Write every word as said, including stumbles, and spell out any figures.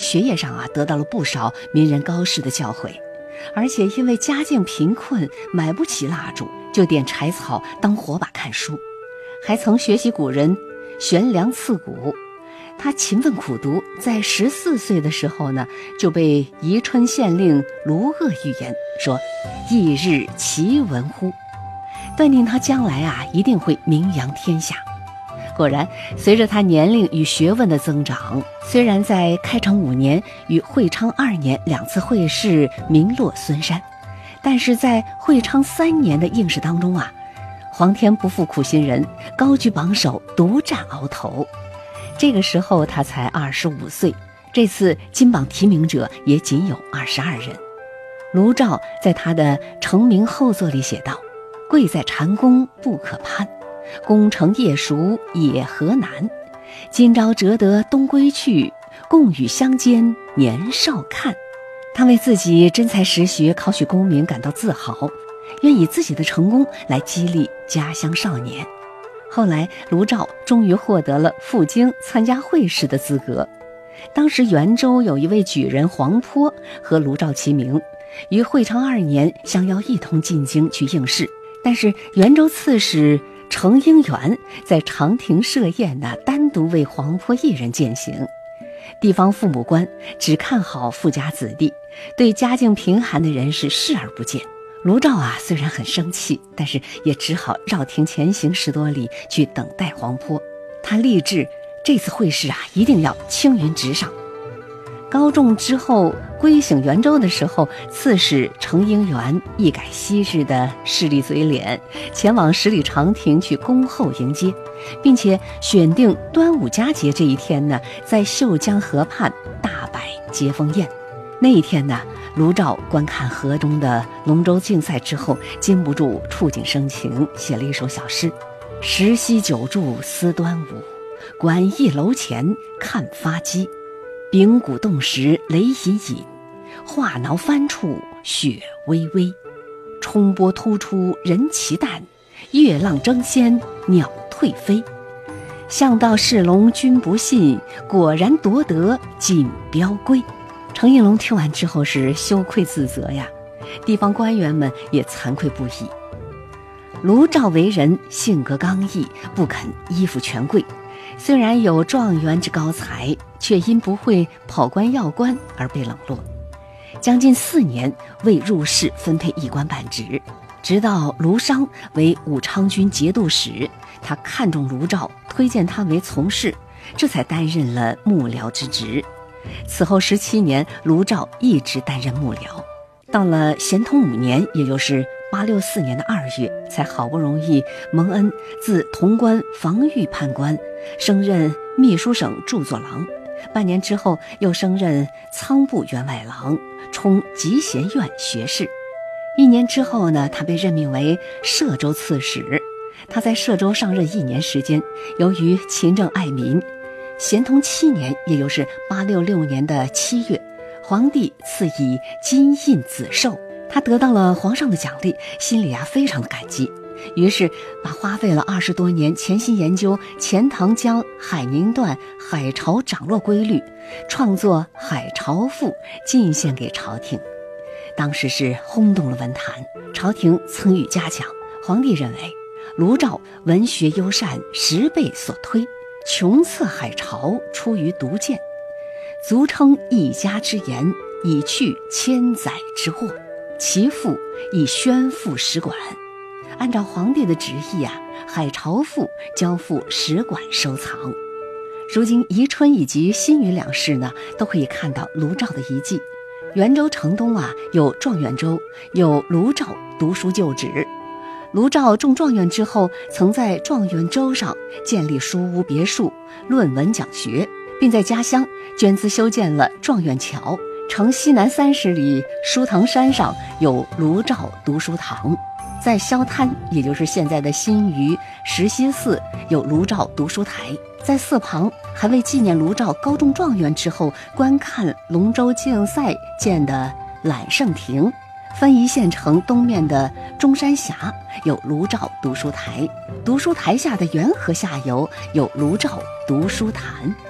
学业上啊得到了不少名人高士的教诲，而且因为家境贫困，买不起蜡烛，就点柴草当火把看书，还曾学习古人悬梁刺股。他勤奋苦读，在十四岁的时候呢，就被宜春县令卢鄂预言说：“翌日其闻乎？”断定他将来啊一定会名扬天下。果然，随着他年龄与学问的增长，虽然在开成五年与会昌二年两次会试名落孙山，但是在会昌三年的应试当中啊，皇天不负苦心人，高居榜首，独占鳌头。这个时候他才二十五岁，这次金榜题名者也仅有二十二人。卢照在他的成名后作里写道：“贵在蟾宫不可攀，功成夜熟也何难。今朝折得东归去，共与乡间年少看。”他为自己真才实学考取功名感到自豪，愿以自己的成功来激励家乡少年。后来卢照终于获得了赴京参加会试的资格。当时袁州有一位举人黄坡和卢照齐名，于会昌二年相邀一同进京去应试，但是袁州刺史程应元在长亭设宴呢，单独为黄坡一人饯行。地方父母官只看好富家子弟，对家境贫寒的人士视而不见。卢照啊虽然很生气，但是也只好绕庭前行十多里去等待黄坡。他立志这次会试啊一定要青云直上。高中之后归省袁州的时候，刺史程应元一改昔日的势利嘴脸，前往十里长亭去恭候迎接，并且选定端午佳节这一天呢，在秀江河畔大摆接风宴。那一天呢，卢照观看河中的龙舟竞赛之后，禁不住触景生情，写了一首小诗：“十夕九柱思端午，馆驿楼前看发鸡。秉鼓动时雷隐隐，画挠翻处雪微微。冲波突出人奇诞，月浪争先鸟退飞。向道士龙君不信，果然夺得锦标归。”程应龙听完之后是羞愧自责呀，地方官员们也惭愧不已。卢照为人性格刚毅，不肯依附权贵，虽然有状元之高才，却因不会跑官要官而被冷落。将近四年未入仕分配一官半职，直到卢商为武昌军节度使，他看中卢照，推荐他为从事，这才担任了幕僚之职。此后十七年，卢照一直担任幕僚。到了咸通五年，也就是八六四年的二月，才好不容易蒙恩自潼关防御判官升任秘书省著作郎，半年之后又升任仓部员外郎，充集贤院学士。一年之后呢，他被任命为歙州刺史。他在歙州上任一年时间，由于勤政爱民，咸通七年，也就是八六六年的七月，皇帝赐以金印紫绶，他得到了皇上的奖励，心里啊非常的感激，于是把花费了二十多年潜心研究钱塘江海宁段海潮涨落规律，创作《海潮赋》进献给朝廷。当时是轰动了文坛，朝廷曾予嘉奖。皇帝认为卢照文学优善，十倍所推，穷策海潮出于独见，足称一家之言，以去千载之祸。其父亦宣赋使馆。按照皇帝的旨意啊，海潮赋交付使馆收藏。如今宜春以及新余两市呢，都可以看到卢照的遗迹。袁州城东啊有状元州，有卢照读书旧址。卢照中状元之后，曾在状元州上建立书屋别墅，论文讲学，并在家乡捐资修建了状元桥。城西南三十里书堂山上有卢照读书堂，在萧滩，也就是现在的新余石溪寺，有卢照读书台。在寺旁还为纪念卢照高中状元之后观看龙舟竞赛建的揽胜亭。分宜县城东面的中山峡有卢照读书台，读书台下的元河下游有卢照读书潭。